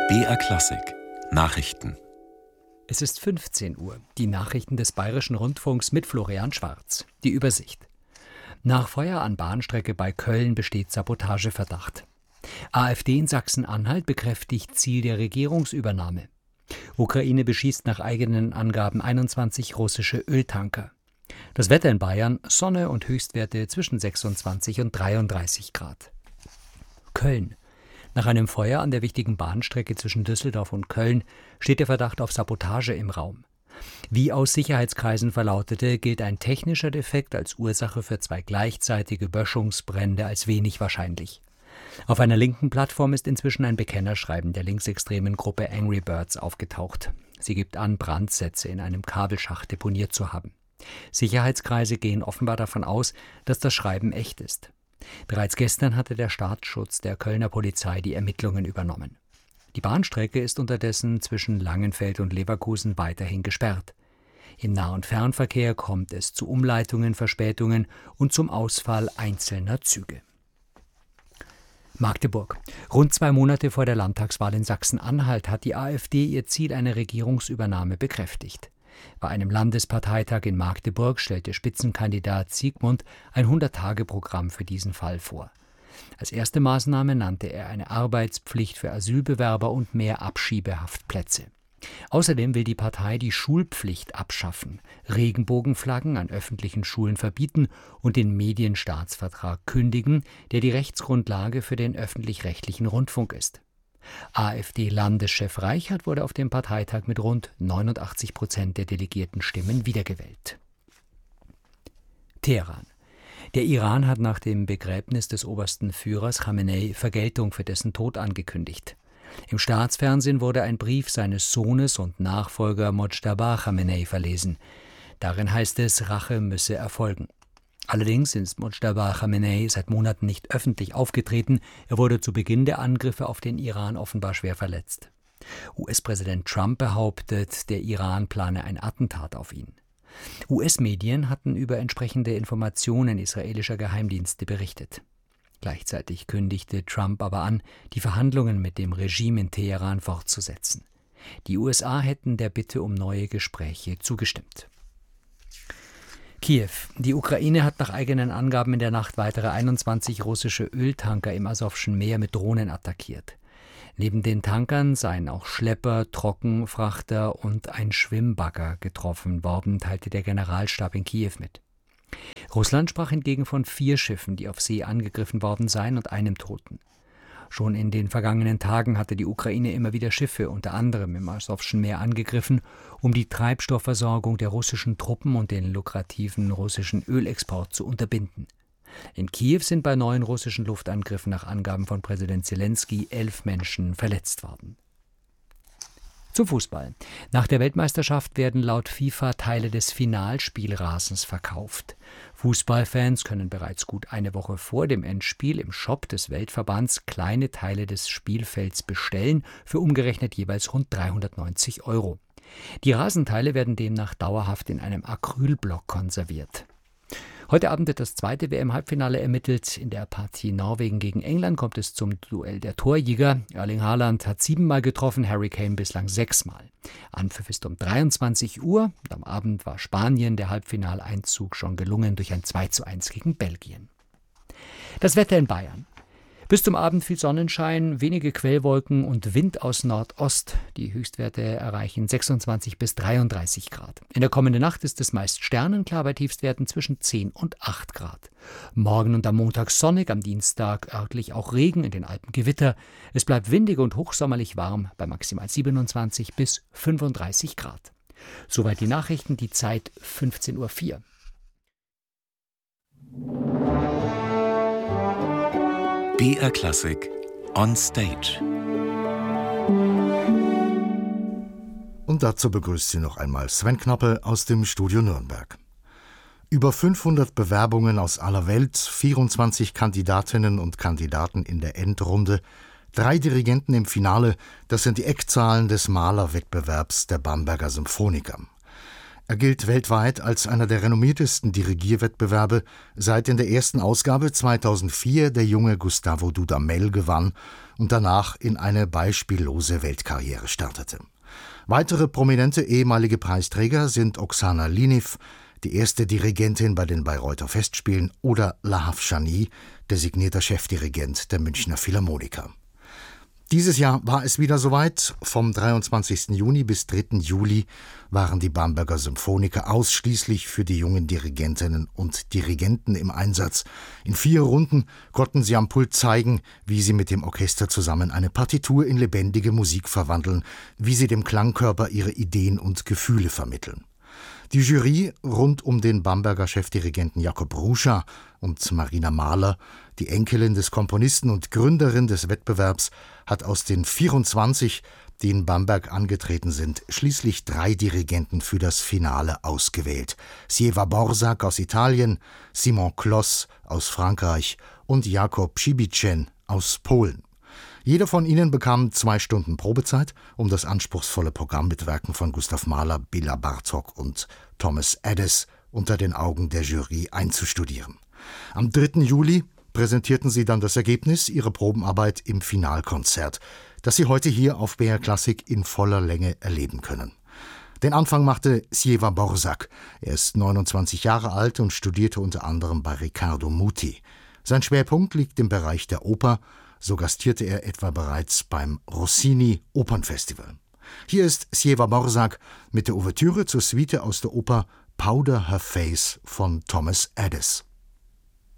BR Klassik Nachrichten. Es ist 15 Uhr. Die Nachrichten des Bayerischen Rundfunks mit Florian Schwarz. Die Übersicht. Nach Feuer an Bahnstrecke bei Köln besteht Sabotageverdacht. AfD in Sachsen-Anhalt bekräftigt Ziel der Regierungsübernahme. Ukraine beschießt nach eigenen Angaben 21 russische Öltanker. Das Wetter in Bayern: Sonne und Höchstwerte zwischen 26 und 33 Grad. Köln. Nach einem Feuer an der wichtigen Bahnstrecke zwischen Düsseldorf und Köln steht der Verdacht auf Sabotage im Raum. Wie aus Sicherheitskreisen verlautete, gilt ein technischer Defekt als Ursache für 2 gleichzeitige Böschungsbrände als wenig wahrscheinlich. Auf einer linken Plattform ist inzwischen ein Bekennerschreiben der linksextremen Gruppe Angry Birds aufgetaucht. Sie gibt an, Brandsätze in einem Kabelschacht deponiert zu haben. Sicherheitskreise gehen offenbar davon aus, dass das Schreiben echt ist. Bereits gestern hatte der Staatsschutz der Kölner Polizei die Ermittlungen übernommen. Die Bahnstrecke ist unterdessen zwischen Langenfeld und Leverkusen weiterhin gesperrt. Im Nah- und Fernverkehr kommt es zu Umleitungen, Verspätungen und zum Ausfall einzelner Züge. Magdeburg. Rund 2 Monate vor der Landtagswahl in Sachsen-Anhalt hat die AfD ihr Ziel einer Regierungsübernahme bekräftigt. Bei einem Landesparteitag in Magdeburg stellte Spitzenkandidat Siegmund ein 100-Tage-Programm für diesen Fall vor. Als erste Maßnahme nannte er eine Arbeitspflicht für Asylbewerber und mehr Abschiebehaftplätze. Außerdem will die Partei die Schulpflicht abschaffen, Regenbogenflaggen an öffentlichen Schulen verbieten und den Medienstaatsvertrag kündigen, der die Rechtsgrundlage für den öffentlich-rechtlichen Rundfunk ist. AfD-Landeschef Reichert wurde auf dem Parteitag mit rund 89% der Delegiertenstimmen wiedergewählt. Teheran. Der Iran hat nach dem Begräbnis des obersten Führers Khamenei Vergeltung für dessen Tod angekündigt. Im Staatsfernsehen wurde ein Brief seines Sohnes und Nachfolger Mojtaba Khamenei verlesen. Darin heißt es, Rache müsse erfolgen. Allerdings ist Mojtaba Khamenei seit Monaten nicht öffentlich aufgetreten. Er wurde zu Beginn der Angriffe auf den Iran offenbar schwer verletzt. US-Präsident Trump behauptet, der Iran plane ein Attentat auf ihn. US-Medien hatten über entsprechende Informationen israelischer Geheimdienste berichtet. Gleichzeitig kündigte Trump aber an, die Verhandlungen mit dem Regime in Teheran fortzusetzen. Die USA hätten der Bitte um neue Gespräche zugestimmt. Kiew. Die Ukraine hat nach eigenen Angaben in der Nacht weitere 21 russische Öltanker im Asowschen Meer mit Drohnen attackiert. Neben den Tankern seien auch Schlepper, Trockenfrachter und ein Schwimmbagger getroffen worden, teilte der Generalstab in Kiew mit. Russland sprach hingegen von 4 Schiffen, die auf See angegriffen worden seien, und einem Toten. Schon in den vergangenen Tagen hatte die Ukraine immer wieder Schiffe, unter anderem im Asowschen Meer, angegriffen, um die Treibstoffversorgung der russischen Truppen und den lukrativen russischen Ölexport zu unterbinden. In Kiew sind bei 9 russischen Luftangriffen nach Angaben von Präsident Selenskyj 11 Menschen verletzt worden. Zum Fußball. Nach der Weltmeisterschaft werden laut FIFA Teile des Finalspielrasens verkauft. Fußballfans können bereits gut eine Woche vor dem Endspiel im Shop des Weltverbands kleine Teile des Spielfelds bestellen, für umgerechnet jeweils rund 390 €. Die Rasenteile werden demnach dauerhaft in einem Acrylblock konserviert. Heute Abend wird das 2. WM-Halbfinale ermittelt. In der Partie Norwegen gegen England kommt es zum Duell der Torjäger. Erling Haaland hat 7-mal getroffen, Harry Kane bislang 6-mal. Anpfiff ist um 23 Uhr. Und am Abend war Spanien der Halbfinaleinzug schon gelungen durch ein 2:1 gegen Belgien. Das Wetter in Bayern. Bis zum Abend viel Sonnenschein, wenige Quellwolken und Wind aus Nordost. Die Höchstwerte erreichen 26 bis 33 Grad. In der kommenden Nacht ist es meist sternenklar bei Tiefstwerten zwischen 10 und 8 Grad. Morgen und am Montag sonnig, am Dienstag örtlich auch Regen, in den Alpen Gewitter. Es bleibt windig und hochsommerlich warm bei maximal 27 bis 35 Grad. Soweit die Nachrichten, die Zeit 15:04 Uhr. BR Klassik on Stage. Und dazu begrüßt Sie noch einmal Sven Knappe aus dem Studio Nürnberg. Über 500 Bewerbungen aus aller Welt, 24 Kandidatinnen und Kandidaten in der Endrunde, 3 Dirigenten im Finale, das sind die Eckzahlen des Malerwettbewerbs der Bamberger Symphoniker. Er gilt weltweit als einer der renommiertesten Dirigierwettbewerbe, seit in der ersten Ausgabe 2004 der junge Gustavo Dudamel gewann und danach in eine beispiellose Weltkarriere startete. Weitere prominente ehemalige Preisträger sind Oksana Liniw, die erste Dirigentin bei den Bayreuther Festspielen, oder Lahav Shani, designierter Chefdirigent der Münchner Philharmoniker. Dieses Jahr war es wieder soweit. Vom 23. Juni bis 3. Juli waren die Bamberger Symphoniker ausschließlich für die jungen Dirigentinnen und Dirigenten im Einsatz. In 4 Runden konnten sie am Pult zeigen, wie sie mit dem Orchester zusammen eine Partitur in lebendige Musik verwandeln, wie sie dem Klangkörper ihre Ideen und Gefühle vermitteln. Die Jury rund um den Bamberger Chefdirigenten Jakob Ruscha und Marina Mahler, die Enkelin des Komponisten und Gründerin des Wettbewerbs, hat aus den 24, die in Bamberg angetreten sind, schließlich 3 Dirigenten für das Finale ausgewählt. Siewa Borzak aus Italien, Simon Kloss aus Frankreich und Jakob Szybicen aus Polen. Jeder von ihnen bekam 2 Stunden Probezeit, um das anspruchsvolle Programm mit Werken von Gustav Mahler, Béla Bartók und Thomas Edis unter den Augen der Jury einzustudieren. Am 3. Juli präsentierten sie dann das Ergebnis ihrer Probenarbeit im Finalkonzert, das Sie heute hier auf BR Klassik in voller Länge erleben können. Den Anfang machte Siewa Borzak. Er ist 29 Jahre alt und studierte unter anderem bei Riccardo Muti. Sein Schwerpunkt liegt im Bereich der Oper. So gastierte er etwa bereits beim Rossini Opernfestival. Hier ist Siewa Borzak mit der Ouvertüre zur Suite aus der Oper Powder Her Face von Thomas Edis.